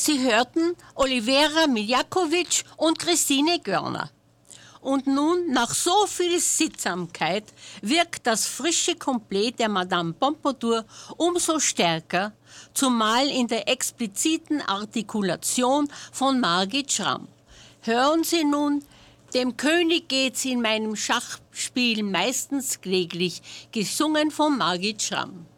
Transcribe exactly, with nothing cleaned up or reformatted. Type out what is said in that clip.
Sie hörten Olivera Miljakovic und Christine Görner. Und nun, nach so viel Sittsamkeit, wirkt das frische Komplett der Madame Pompadour umso stärker, zumal in der expliziten Artikulation von Margit Schramm. Hören Sie nun, dem König geht's in meinem Schachspiel meistens kläglich, gesungen von Margit Schramm.